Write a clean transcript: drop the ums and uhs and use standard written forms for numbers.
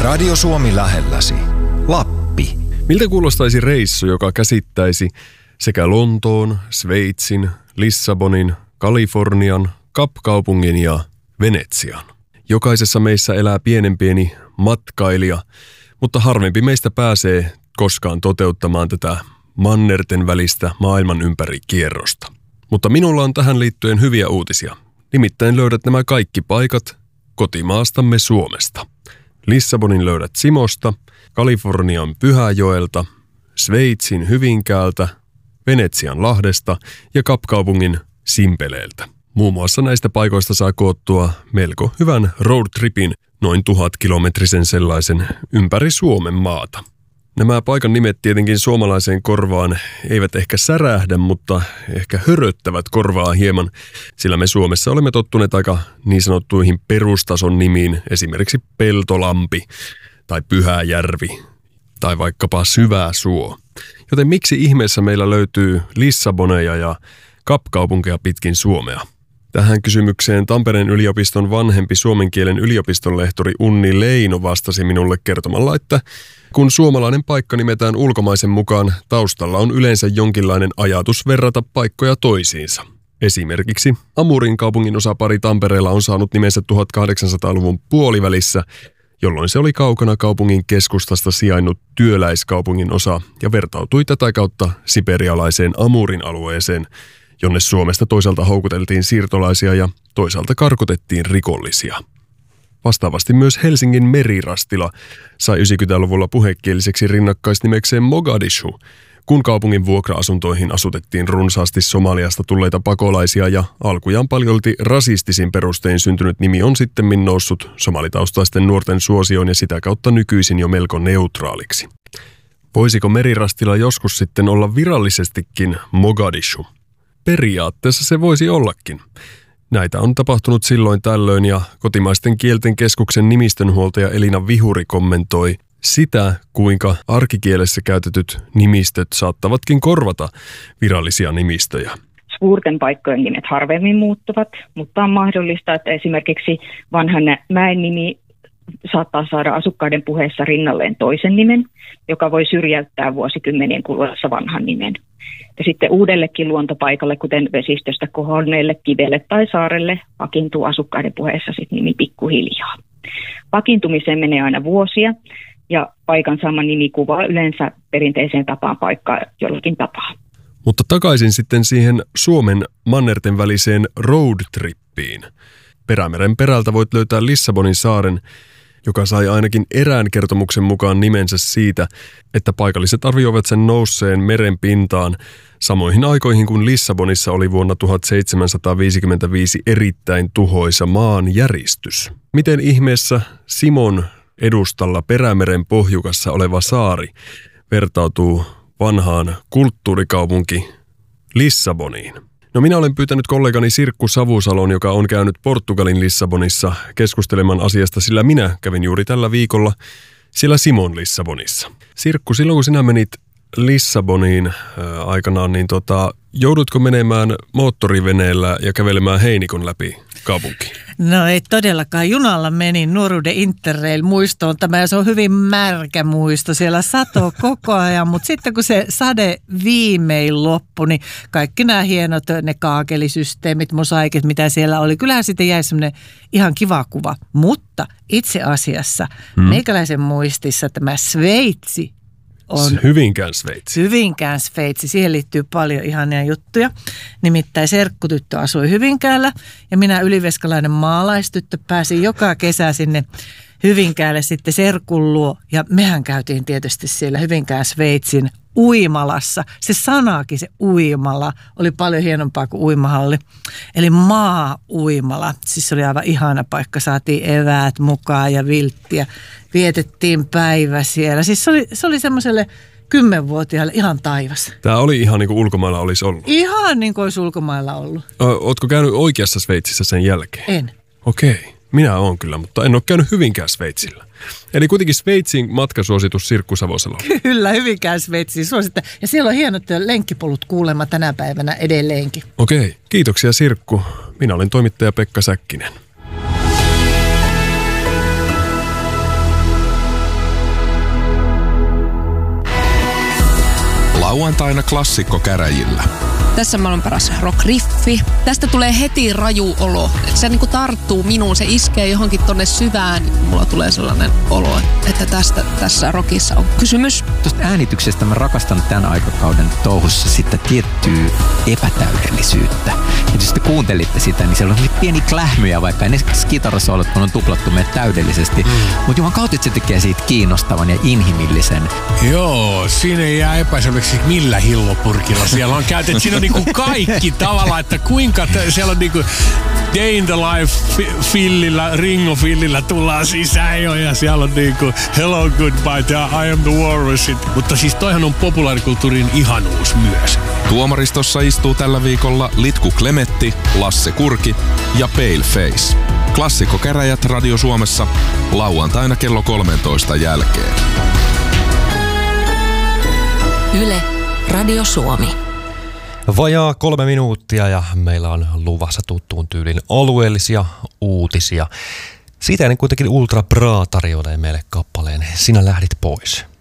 Radio Suomi lähelläsi. Lappi. Miltä kuulostaisi reissu, joka käsittäisi sekä Lontoon, Sveitsin, Lissabonin, Kalifornian, Kapkaupungin ja Venetsian? Jokaisessa meissä elää pieni matkailija, mutta harvempi meistä pääsee koskaan toteuttamaan tätä mannerten välistä maailman ympäri kierrosta. Mutta minulla on tähän liittyen hyviä uutisia. Nimittäin löydät nämä kaikki paikat kotimaastamme Suomesta. Lissabonin löydät Simosta, Kalifornian Pyhäjoelta, Sveitsin Hyvinkäältä, Venetsian Lahdesta ja Kapkaupungin Simpeleeltä. Muun muassa näistä paikoista saa koottua melko hyvän roadtripin, noin 1000-kilometrisen sellaisen ympäri Suomen maata. Nämä paikan nimet tietenkin suomalaiseen korvaan eivät ehkä särähdä, mutta ehkä höröttävät korvaa hieman, sillä me Suomessa olemme tottuneet aika niin sanottuihin perustason nimiin, esimerkiksi Peltolampi tai Pyhäjärvi tai vaikkapa Syväsuo. Joten miksi ihmeessä meillä löytyy Lissaboneja ja Kapkaupunkeja pitkin Suomea? Tähän kysymykseen Tampereen yliopiston vanhempi suomen kielen yliopistonlehtori Unni Leino vastasi minulle kertomalla, että kun suomalainen paikka nimetään ulkomaisen mukaan, taustalla on yleensä jonkinlainen ajatus verrata paikkoja toisiinsa. Esimerkiksi Amurin kaupungin osapari Tampereella on saanut nimensä 1800-luvun puolivälissä, jolloin se oli kaukana kaupungin keskustasta sijainnut työläiskaupungin osa ja vertautui tätä kautta siperialaiseen Amurin alueeseen, jonne Suomesta toisaalta houkuteltiin siirtolaisia ja toisaalta karkotettiin rikollisia. Vastaavasti myös Helsingin Merirastila sai 90-luvulla puhekieliseksi rinnakkaisnimekseen Mogadishu, kun kaupungin vuokra-asuntoihin asutettiin runsaasti Somaliasta tulleita pakolaisia ja alkujaan paljolti rasistisin perustein syntynyt nimi on sittemmin noussut somalitaustaisten nuorten suosioon ja sitä kautta nykyisin jo melko neutraaliksi. Voisiko Merirastila joskus sitten olla virallisestikin Mogadishu? Periaatteessa se voisi ollakin. Näitä on tapahtunut silloin tällöin ja kotimaisten kielten keskuksen nimistönhuoltaja Elina Vihuri kommentoi sitä, kuinka arkikielessä käytetyt nimistöt saattavatkin korvata virallisia nimistöjä. Suurten paikkojen nimet harvemmin muuttuvat, mutta on mahdollista, että esimerkiksi vanhan mäen nimi saattaa saada asukkaiden puheessa rinnalleen toisen nimen, joka voi syrjäyttää vuosikymmenien kuluessa vanhan nimen. Ja sitten uudellekin luontopaikalle, kuten vesistöstä kohonneelle kivelle tai saarelle, vakiintuu asukkaiden puheessa sitten nimi pikkuhiljaa. Vakiintumiseen menee aina vuosia ja paikan saama nimi kuvaa yleensä perinteiseen tapaan paikkaa jollakin tapaa. Mutta takaisin sitten siihen Suomen mannerten väliseen roadtrippiin. Perämeren perältä voit löytää Lissabonin saaren, joka sai ainakin erään kertomuksen mukaan nimensä siitä, että paikalliset arvioivat sen nousseen meren pintaan samoihin aikoihin kuin Lissabonissa oli vuonna 1755 erittäin tuhoisa maanjäristys. Miten ihmeessä Simon edustalla Perämeren pohjukassa oleva saari vertautuu vanhaan kulttuurikaupunki Lissaboniin? No minä olen pyytänyt kollegani Sirkku Savusalon, joka on käynyt Portugalin Lissabonissa keskustelemaan asiasta, sillä minä kävin juuri tällä viikolla siellä Simon Lissabonissa. Sirkku, silloin kun sinä menit Lissaboniin aikanaan, niin joudutko menemään moottoriveneellä ja kävelemään heinikon läpi kaupunkiin? No ei todellakaan. Junalla menin nuoruuden Interrail-muistoon tämä ja se on hyvin märkä muisto. Siellä satoi koko ajan, mutta sitten kun se sade viimein loppui, niin kaikki nämä hienot ne kaakelisysteemit, mosaikit, mitä siellä oli. Kyllähän sitten jäi semmoinen ihan kiva kuva. Mutta itse asiassa meikäläisen muistissa tämä Sveitsi on Hyvinkään Sveitsi. Siihen liittyy paljon ihania juttuja. Nimittäin serkkutyttö asui Hyvinkäällä ja minä yliveskalainen maalaistyttö pääsin joka kesä sinne Hyvinkäälle sitten serkun luo. Ja mehän käytiin tietysti siellä Hyvinkään Sveitsin uimalassa. Se sanakin, se uimala, oli paljon hienompaa kuin uimahalli. Eli maa-uimala. Siis se oli aivan ihana paikka. Saatiin eväät mukaan ja vilttiä. Vietettiin päivä siellä. Siis se oli semmoiselle 10-vuotiaalle ihan taivas. Tämä oli ihan niin kuin ulkomailla olisi ollut? Ihan niin kuin olisi ulkomailla ollut. Ootko käynyt oikeassa Sveitsissä sen jälkeen? En. Okei. Minä olen kyllä, mutta en ole käynyt Hyvinkään Sveitsillä. Eli kuitenkin Sveitsin matkasuositus Sirkku Savosalo. Kyllä, Hyvinkään Sveitsiin suosittelen. Ja siellä on hienot lenkkipolut kuulemma tänä päivänä edelleenkin. Okei, kiitoksia Sirkku. Minä olen toimittaja Pekka Säkkinen. Lauantaina klassikkokäräjillä. Tässä maailman paras rock-riffi. Tästä tulee heti raju olo. Se niinku tarttuu minuun, se iskee johonkin tonne syvään. Mulla tulee sellainen olo, että tässä rockissa on kysymys. Tuosta äänityksestä mä rakastan tämän aikakauden touhussa sitten tiettyä epätäydellisyyttä. Ja jos te kuuntelitte sitä, niin siellä on pieni klähmyjä, vaikka ei ne kitarasoolot on tuplattu meitä täydellisesti. Mutta Juhan kautta se tekee siitä kiinnostavan ja inhimillisen. Joo, siinä ei jää epäselväksi millä hillopurkilla siellä on käytetty. Siinä on niinku kaikki tavallaan, että kuinka siellä on niinku Day in the Life fillillä, Ringo fillillä tullaan sisään jo ja siellä on niinku Hello Goodbye ja I am the Walrus. Mutta siis toihan on populaarikulttuurin ihanuus myös. Tuomaristossa istuu tällä viikolla Litku Klemetti, Lasse Kurki ja Paleface. Klassikkokäräjät Radio Suomessa lauantaina kello 13 jälkeen. Yle, Radio Suomi. Vajaa 3 minuuttia ja meillä on luvassa tuttuun tyylin alueellisia uutisia. Siitä ennen kuitenkin Ultra Bra tarjoilee meille kappaleen Sinä lähdit pois.